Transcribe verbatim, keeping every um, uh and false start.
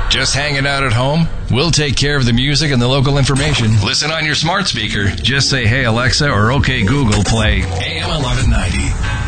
Just hanging out at home? We'll take care of the music and the local information. Listen on your smart speaker. Just say, hey, Alexa, or okay, Google, play A M eleven ninety.